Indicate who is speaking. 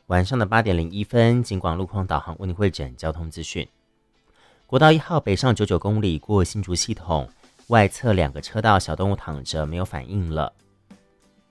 Speaker 1: 晚上的8:01，警广路况导航为您会诊交通资讯。国道1号北上99公里过新竹系统，外侧2个车道小动物躺着没有反应了。